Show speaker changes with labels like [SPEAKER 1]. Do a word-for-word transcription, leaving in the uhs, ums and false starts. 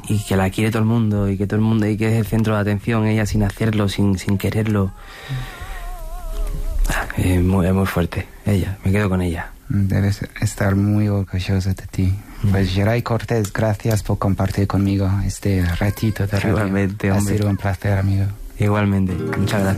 [SPEAKER 1] y que la quiere todo el mundo y que todo el mundo y que es el centro de atención, ella sin hacerlo, sin, sin quererlo. Es muy, es muy fuerte, ella, me quedo con ella.
[SPEAKER 2] Debes estar muy orgullosa de ti. Pues Geray Cortés, gracias por compartir conmigo este ratito de radio.
[SPEAKER 1] Igualmente, hombre.
[SPEAKER 2] Ha sido un placer, amigo.
[SPEAKER 1] Igualmente, muchas gracias.